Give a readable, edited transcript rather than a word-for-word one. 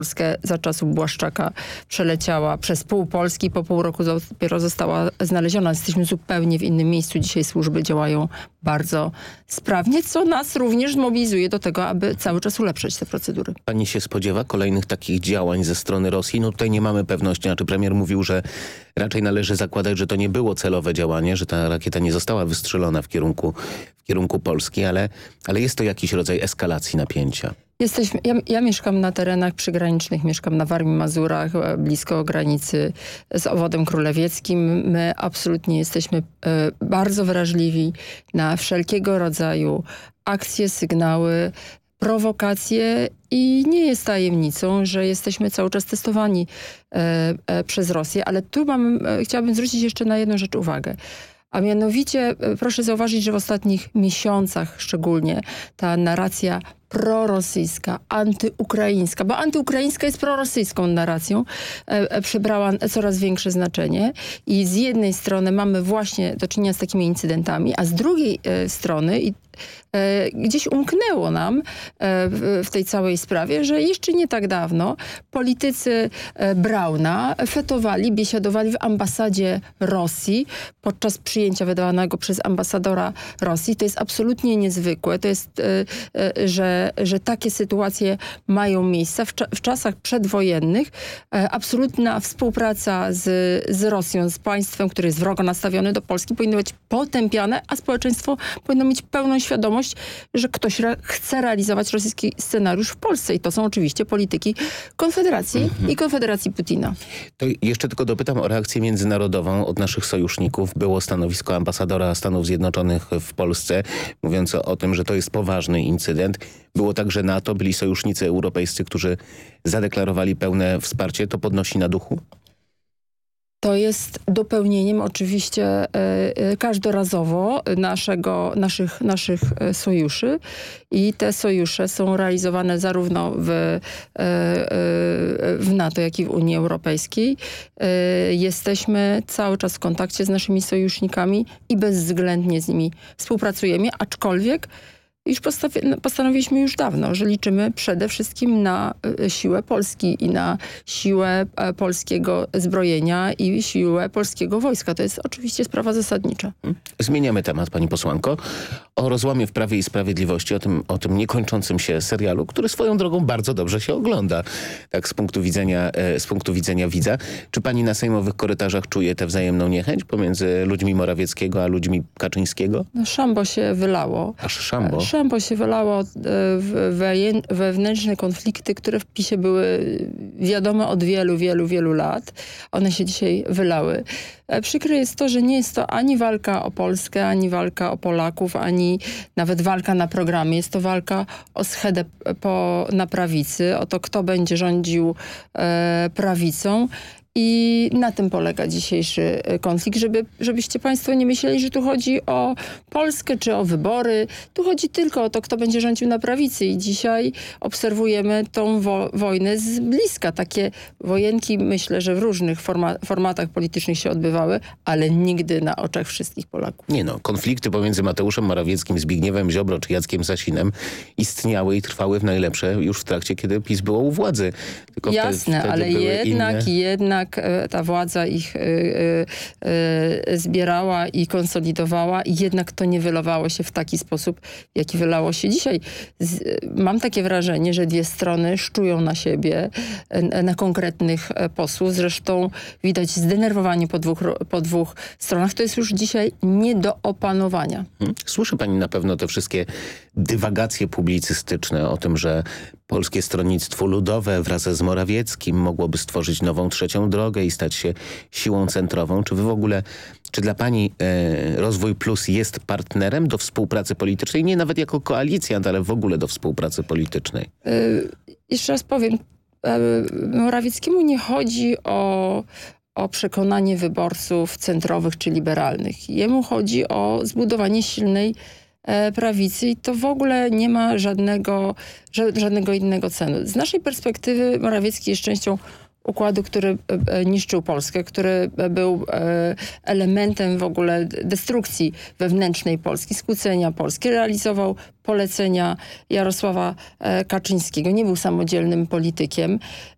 Polskę za czasów Błaszczaka przeleciała przez pół Polski, po pół roku dopiero została znaleziona. Jesteśmy zupełnie w innym miejscu. Dzisiaj służby działają bardzo sprawnie, co nas również mobilizuje do tego, aby cały czas ulepszać te procedury. Pani się spodziewa kolejnych takich działań ze strony Rosji? No tutaj nie mamy pewności. Znaczy premier mówił, że raczej należy zakładać, że to nie było celowe działanie, że ta rakieta nie została wystrzelona w kierunku Polski, ale jest to jakiś rodzaj eskalacji napięcia. Ja mieszkam na terenach przygranicznych, mieszkam na Warmii, Mazurach, blisko granicy z obwodem królewieckim. My absolutnie jesteśmy bardzo wrażliwi na wszelkiego rodzaju akcje, sygnały, prowokacje i nie jest tajemnicą, że jesteśmy cały czas testowani przez Rosję, ale tu chciałabym zwrócić jeszcze na jedną rzecz uwagę. A mianowicie proszę zauważyć, że w ostatnich miesiącach szczególnie ta narracja prorosyjska, antyukraińska, bo antyukraińska jest prorosyjską narracją, przybrała coraz większe znaczenie i z jednej strony mamy właśnie do czynienia z takimi incydentami, a z drugiej strony gdzieś umknęło nam w tej całej sprawie, że jeszcze nie tak dawno politycy Brauna fetowali, biesiadowali w ambasadzie Rosji podczas przyjęcia wydawanego przez ambasadora Rosji. To jest absolutnie niezwykłe. To jest, że takie sytuacje mają miejsce w czasach przedwojennych. Absolutna współpraca z Rosją, z państwem, które jest wrogo nastawione do Polski, powinno być potępiane, a społeczeństwo powinno mieć pełną świadomość, że ktoś chce realizować rosyjski scenariusz w Polsce. I to są oczywiście polityki Konfederacji i Konfederacji Putina. To jeszcze tylko dopytam o reakcję międzynarodową od naszych sojuszników. Było stanowisko ambasadora Stanów Zjednoczonych w Polsce, mówiące o tym, że to jest poważny incydent. Było także NATO, byli sojusznicy europejscy, którzy zadeklarowali pełne wsparcie. To podnosi na duchu? To jest dopełnieniem oczywiście każdorazowo naszych sojuszy i te sojusze są realizowane zarówno w NATO, jak i w Unii Europejskiej. Jesteśmy cały czas w kontakcie z naszymi sojusznikami i bezwzględnie z nimi współpracujemy, aczkolwiek już postanowiliśmy już dawno, że liczymy przede wszystkim na siłę Polski i na siłę polskiego zbrojenia i siłę polskiego wojska. To jest oczywiście sprawa zasadnicza. Zmieniamy temat, pani posłanko. O rozłamie w Prawie i Sprawiedliwości, o tym niekończącym się serialu, który swoją drogą bardzo dobrze się ogląda, tak z punktu widzenia widza. Czy pani na sejmowych korytarzach czuje tę wzajemną niechęć pomiędzy ludźmi Morawieckiego a ludźmi Kaczyńskiego? No, szambo się wylało. Aż szambo? Szambo się wylało wewnętrzne konflikty, które w PiS-ie były wiadome od wielu lat. One się dzisiaj wylały. Przykre jest to, że nie jest to ani walka o Polskę, ani walka o Polaków, ani nawet walka na programie. Jest to walka o schedę na prawicy, o to, kto będzie rządził prawicą. I na tym polega dzisiejszy konflikt, żebyście państwo nie myśleli, że tu chodzi o Polskę czy o wybory. Tu chodzi tylko o to, kto będzie rządził na prawicy. I dzisiaj obserwujemy tą wojnę z bliska. Takie wojenki, myślę, że w różnych formatach politycznych się odbywały, ale nigdy na oczach wszystkich Polaków. Nie no, konflikty pomiędzy Mateuszem Morawieckim, Zbigniewem Ziobro czy Jackiem Sasinem istniały i trwały w najlepsze już w trakcie, kiedy PiS było u władzy. Tylko jasne, ale jednak ta władza ich zbierała i konsolidowała i jednak to nie wylewało się w taki sposób, w jaki wylało się dzisiaj. Mam takie wrażenie, że dwie strony szczują na siebie, na konkretnych posłów. Zresztą widać zdenerwowanie po dwóch stronach. To jest już dzisiaj nie do opanowania. Słyszy pani na pewno te wszystkie dywagacje publicystyczne o tym, że Polskie Stronnictwo Ludowe wraz z Morawieckim mogłoby stworzyć nową trzecią drogę i stać się siłą centrową. Czy dla pani Rozwój Plus jest partnerem do współpracy politycznej? Nie nawet jako koalicjant, ale w ogóle do współpracy politycznej. Jeszcze raz powiem, Morawieckiemu nie chodzi o przekonanie wyborców centrowych czy liberalnych. Jemu chodzi o zbudowanie silnej prawicy i to w ogóle nie ma żadnego innego celu. Z naszej perspektywy Morawiecki jest częścią układu, który niszczył Polskę, który był elementem w ogóle destrukcji wewnętrznej Polski, skłócenia Polski. Realizował polecenia Jarosława Kaczyńskiego. Nie był samodzielnym politykiem.